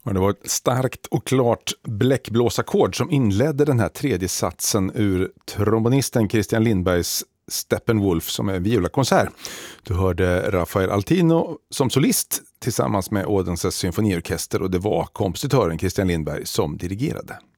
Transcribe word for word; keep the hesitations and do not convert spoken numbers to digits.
Och det var ett starkt och klart bläckblåsackord som inledde den här tredje satsen ur trombonisten Christian Lindbergs Steppenwolf som är violakonsert. Du hörde Rafael Altino som solist tillsammans med Odenses symfoniorkester och det var kompositören Christian Lindberg som dirigerade.